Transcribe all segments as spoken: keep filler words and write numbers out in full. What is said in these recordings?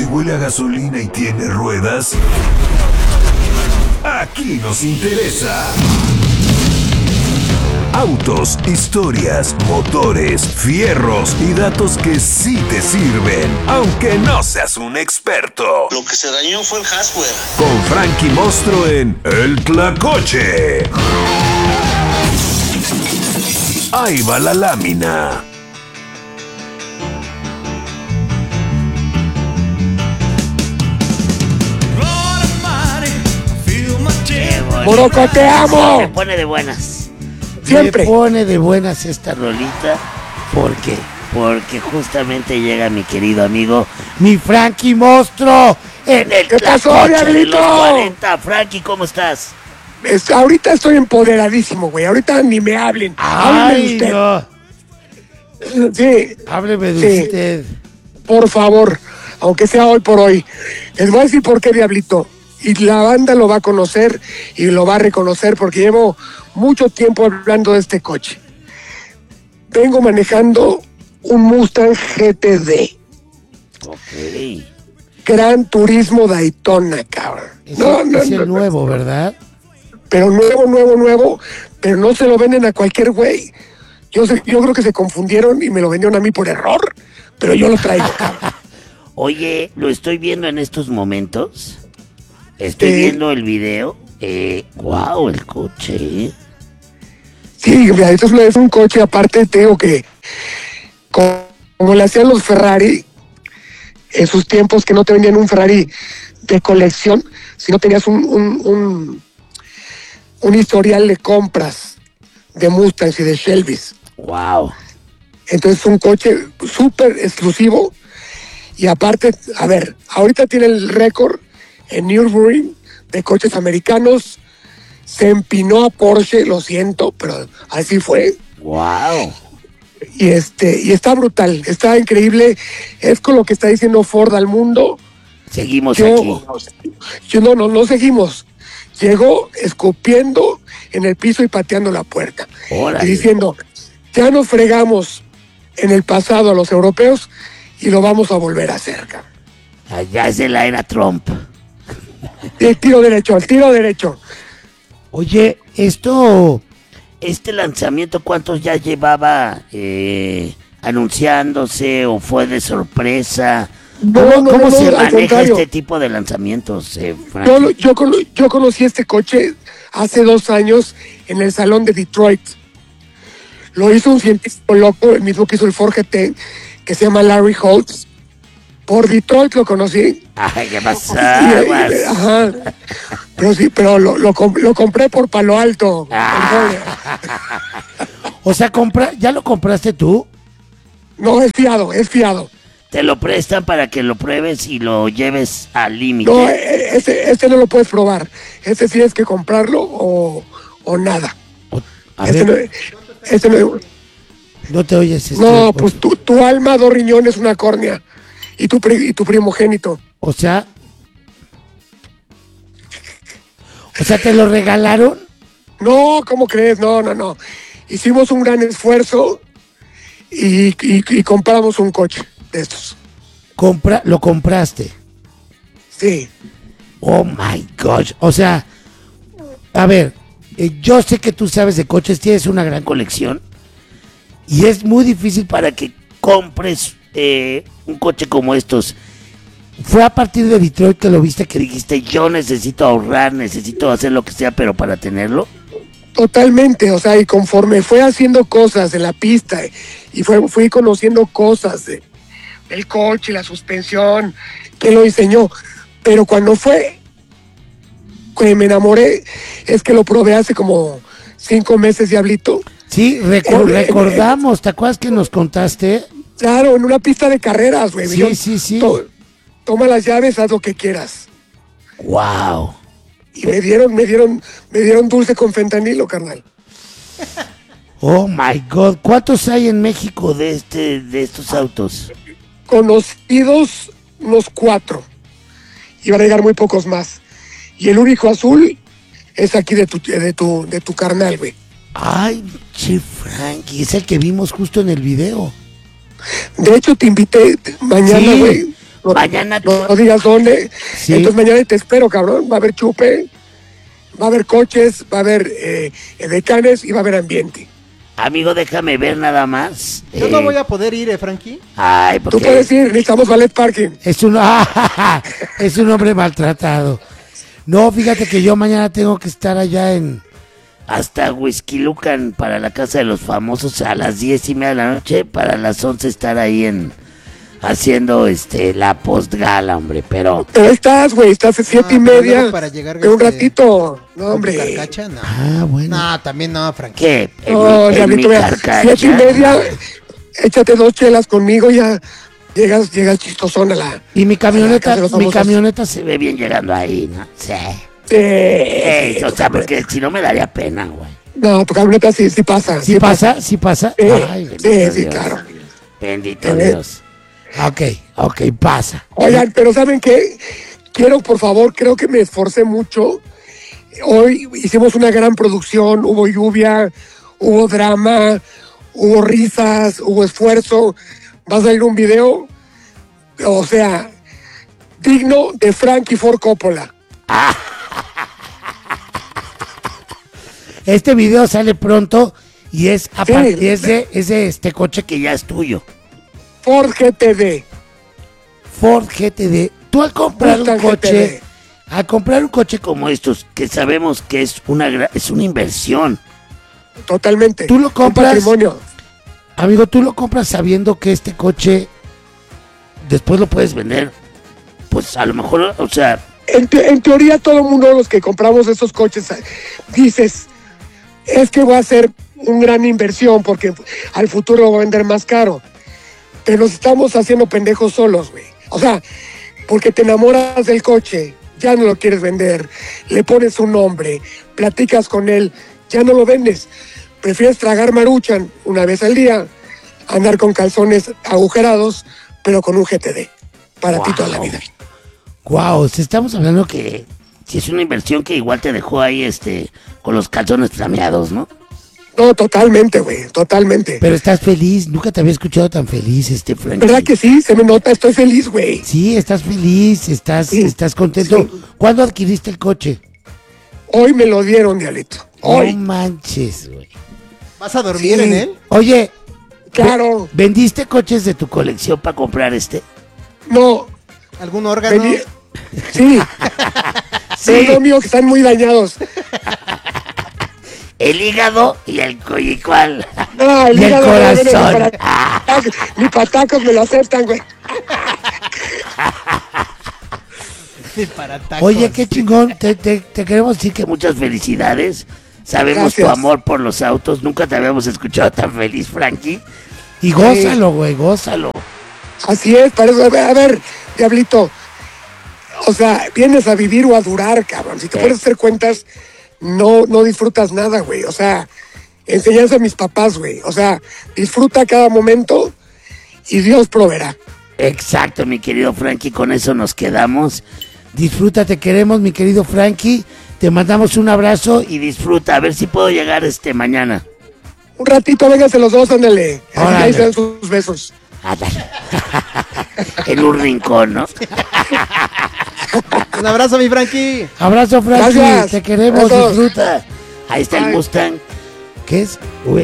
si huele a gasolina y tiene ruedas, aquí nos interesa. Autos, historias, motores, fierros y datos que sí te sirven, aunque no seas un experto. Lo que se dañó fue el hardware. Con Frankie Mostro en El Tlacoche. Ahí va la lámina. Moroco, te amo. Me pone de buenas. Siempre. Me pone de buenas esta rolita. ¿Por qué? Porque justamente llega mi querido amigo, mi Frankie Monstruo, en el ¿Qué pasó, Tlacoche de Diablito? los cuarenta. Frankie, ¿cómo estás? Es- ahorita estoy empoderadísimo, güey. Ahorita ni me hablen. Ay, Hábleme no. usted. Sí, Hábleme de Sí. usted. por favor. Aunque sea hoy por hoy. Les voy a decir por qué, Diablito. Y la banda lo va a conocer y lo va a reconocer porque llevo mucho tiempo hablando de este coche. Vengo manejando un Mustang G T D. Ok. Gran Turismo Daytona, cabrón. Es, No, el, no, es el no, no. nuevo, ¿verdad? Pero nuevo, nuevo, nuevo. Pero no se lo venden a cualquier güey. Yo, sé- yo creo que se confundieron y me lo vendieron a mí por error. Pero yo lo traigo, cabrón. Oye, lo estoy viendo en estos momentos. Estoy Sí. viendo el video. Eh, wow, el coche. ¿eh? Sí, mira, esto es, es un coche, aparte te digo que co- como le hacían los Ferrari, en sus tiempos que no te vendían un Ferrari de colección, sino tenías un, un, un, un historial de compras de Mustangs y de Shelbys. Wow. Entonces es un coche súper exclusivo y aparte, a ver, ahorita tiene el récord en Nürburgring de coches americanos. Se empinó a Porsche, lo siento, pero así fue. Wow. Y este y está brutal, está increíble. Es con lo que está diciendo Ford al mundo. Seguimos Yo, aquí. yo no, no, no seguimos. Llegó escupiendo en el piso y pateando la puerta. Órale. Y diciendo, ya nos fregamos en el pasado a los europeos y lo vamos a volver a hacer, cabrón. Allá es de la era Trump. El tiro derecho, el tiro derecho. Oye, esto, este lanzamiento, ¿cuántos ya llevaba eh, anunciándose o fue de sorpresa? No, ¿Cómo, no, cómo no, se al maneja contrario. este tipo de lanzamientos, eh, Frankie? Yo, lo- yo, cono- yo conocí este coche hace dos años en el salón de Detroit. Lo hizo un científico loco, el mismo que hizo el Ford G T, que se llama Larry Holtz. Por Detroit lo conocí. Ay, ¿qué Y, pasa? eh, ajá. Pero sí, pero lo, lo, com- lo compré por Palo Alto. O sea, compra, ¿ya lo compraste tú? No, es fiado, es fiado. Te lo prestan para que lo pruebes y lo lleves al límite. No, eh, este, este no lo puedes probar. Este sí es que comprarlo o, o nada. O- a Este no, ver, este no, no te oyes. este, no, o- pues tu, tu alma, dos riñones, una córnea. Y tu, pri- y tu primogénito. O sea... O sea, ¿te lo regalaron? No, ¿cómo crees? No, no, no. Hicimos un gran esfuerzo y, y, y compramos un coche de estos. Compra, lo compraste. Sí. Oh my gosh. O sea, a ver, eh, yo sé que tú sabes de coches, tienes una gran colección. Y es muy difícil para que compres eh, un coche como estos. Fue a partir de Detroit que lo viste que dijiste, yo necesito ahorrar, necesito hacer lo que sea, pero para tenerlo. Totalmente, o sea, y conforme fue haciendo cosas en la pista eh, y fue, fui conociendo cosas de, del coche, la suspensión, que lo diseñó. Pero cuando fue, que me enamoré, es que lo probé hace como cinco meses, Diablito. Sí, reco- Eh, eh, recordamos, ¿te acuerdas que nos contaste? Claro, en una pista de carreras, güey. Sí, Dijeron, sí, sí. "To- Toma las llaves, haz lo que quieras." Wow. Y me dieron, me dieron, me dieron dulce con fentanilo, carnal. Oh my God, ¿cuántos hay en México de este, de estos autos? Conocidos unos cuatro. Y van a llegar muy pocos más. Y el único azul es aquí de tu, de tu, de tu carnal, güey. Ay, che Frankie, es el que vimos justo en el video. De hecho, te invité mañana, Sí, güey. no, Mañana. no, no digas dónde. Sí. Entonces mañana te espero, cabrón. Va a haber chupe, va a haber coches, va a haber eh, decanes y va a haber ambiente. Amigo, déjame ver nada más. Yo eh, no voy a poder ir, eh, Frankie. Ay, Tú porque puedes ir, necesitamos ballet parking. es un, es un hombre maltratado. No, fíjate que yo mañana tengo que estar allá en hasta Whisky Lucan para la casa de los famosos a las diez y media de la noche, para las once estar ahí en haciendo este la postgala, hombre, pero Pero ahí estás, güey, estás a siete Ah, y pero media. luego para llegar, de un este, ratito. No, ¿Con tu hombre. carcacha? No. ah, bueno. No, también no, Frankie. ¿Qué? En No, mi- en mi diablito, vea, carcacha. siete y media, échate dos chelas conmigo, ya llegas, llegas chistosón a la... Y mi a la camioneta, casa de los mi famosos. camioneta se ve bien llegando ahí, ¿no? Sí. Sí, Ey, sí, o tu sea, camioneta. porque si no me daría pena, güey. No, tu camioneta sí, sí pasa. ¿Sí pasa? ¿Sí pasa? Sí, Ay, sí, bendito sí, Dios. claro. Bendito Eh. Dios. Ok, ok, pasa. Oigan, pero ¿saben qué? Quiero, por favor, creo que me esforcé mucho. Hoy hicimos una gran producción, hubo lluvia, hubo drama, hubo risas, hubo esfuerzo. Va a salir un video, o sea, digno de Frankie Ford Coppola. Este video sale pronto y es, a Sí. par- y es, de, es de este coche que ya es tuyo. Ford G T D. Ford G T D. Tú al comprar un Mustang coche, G T D. al comprar un coche como estos, que sabemos que es una gra- es una inversión. Totalmente. Tú lo Un compras- patrimonio. Amigo, tú lo compras sabiendo que este coche después lo puedes vender. Pues a lo mejor, o sea, En, te- en teoría, todo el mundo, los que compramos esos coches, eh, dices, es que va a ser una gran inversión porque al futuro lo va a vender más caro. Pero nos estamos haciendo pendejos solos, güey. O sea, porque te enamoras del coche, ya no lo quieres vender, le pones un nombre, platicas con él, ya no lo vendes. Prefieres tragar maruchan una vez al día, andar con calzones agujerados, pero con un G T D. Para ti toda la Wow. vida. wow, estamos hablando que si es una inversión que igual te dejó ahí este con los calzones flameados, ¿no? No, totalmente, güey, totalmente. Pero estás feliz, nunca te había escuchado tan feliz, este Frankie. ¿Verdad que sí? Se me nota, estoy feliz, güey. Sí, estás feliz, estás, Sí. estás contento. Sí. ¿Cuándo adquiriste el coche? Hoy me lo dieron, Dialito. Hoy. No manches, güey. ¿Vas a dormir Sí. en él? Oye, Claro. ¿vendiste coches de tu colección para comprar este? No. ¿Algún órgano? Vení- Sí. Sí. No, mío, que están muy dañados. El hígado y el cual. No, el Y el hígado no viene ni corazón. para- Ni patacos me lo aceptan, güey. Para tacos. Oye, qué chingón. Te, te- te queremos decir que muchas felicidades. Sabemos tu Gracias. amor por los autos. Nunca te habíamos escuchado tan feliz, Frankie. Y gózalo, güey, gózalo. Así es, para eso. A ver, a ver, Diablito. O sea, vienes a vivir o a durar, cabrón. Si te Sí. puedes hacer cuentas, no, no disfrutas nada, güey. O sea, enseñanza a mis papás, güey. O sea, disfruta cada momento y Dios proveerá. Exacto, mi querido Frankie. Con eso nos quedamos. Disfruta, te queremos, mi querido Frankie. Te mandamos un abrazo y disfruta. A ver si puedo llegar este mañana. Un ratito, vénganse los dos, ándale. Así Órale. ahí se dan sus besos. Ándale. En un rincón, ¿no? Un abrazo, mi Frankie. Abrazo, Frankie. Gracias. Te queremos, Besos. disfruta. Ahí está el Bye. Mustang. ¿Qué es? Uy,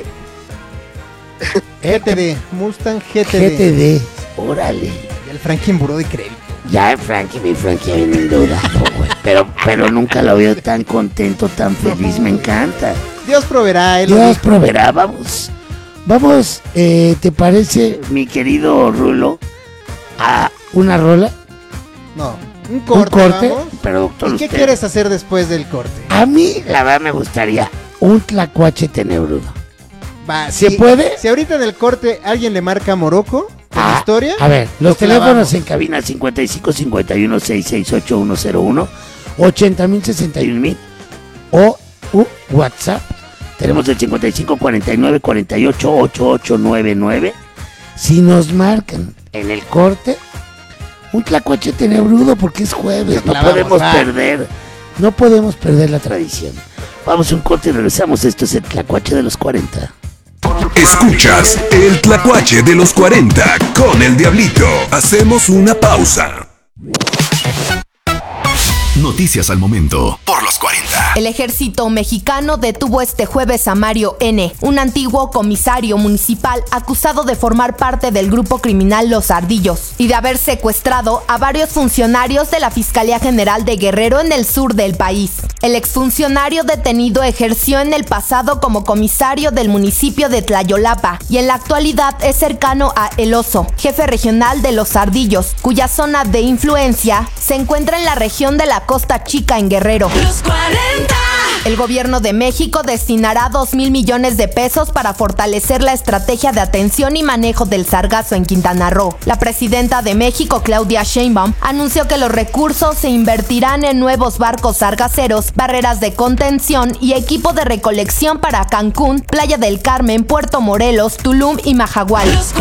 G T D. Mustang G T D. G T D. Órale. Y el Frankie en buró de crédito. Ya, Frankie, mi Frankie viene endeudado, güey. Pero, pero nunca lo veo tan contento, tan feliz. Me encanta. Dios proveerá, él lo Dios dijo. proveerá. Vamos. Vamos, eh, ¿te parece, mi querido Rulo, a una rola? No, un corte, ¿Un corte? vamos. Productor, ¿Y qué usted. quieres hacer después del corte? A mí, la verdad, me gustaría un tlacuache tenebrudo. Va, ¿Se si- puede? Si ahorita en el corte alguien le marca a Morocco con Ah, historia. A ver, los lo teléfonos clavamos. en cabina cincuenta y cinco cincuenta y uno sesenta y seis ocho uno cero uno, ochenta mil sesenta y un mil o u WhatsApp. Tenemos el cincuenta y cinco cuarenta y nueve cuarenta y ocho ochenta y ocho noventa y nueve. Si nos marcan en el corte, un tlacuache tenebrudo porque es jueves, Lo no clavamos, podemos va. perder, no podemos perder la tradición. Vamos a un corte y regresamos. Esto es el tlacuache de los cuarenta. Escuchas el Tlacuache de los cuarenta con el Diablito. Hacemos una pausa. Noticias al momento por los cuarenta. El ejército mexicano detuvo este jueves a Mario N., un antiguo comisario municipal acusado de formar parte del grupo criminal Los Ardillos y de haber secuestrado a varios funcionarios de la Fiscalía General de Guerrero en el sur del país. El exfuncionario detenido ejerció en el pasado como comisario del municipio de Tlayolapa y en la actualidad es cercano a El Oso, jefe regional de Los Ardillos, cuya zona de influencia se encuentra en la región de la Costa Chica en Guerrero. Los cuarenta. El gobierno de México destinará dos mil millones de pesos para fortalecer la estrategia de atención y manejo del sargazo en Quintana Roo. La presidenta de México, Claudia Sheinbaum, anunció que los recursos se invertirán en nuevos barcos sargaceros, barreras de contención y equipo de recolección para Cancún, Playa del Carmen, Puerto Morelos, Tulum y Mahahual.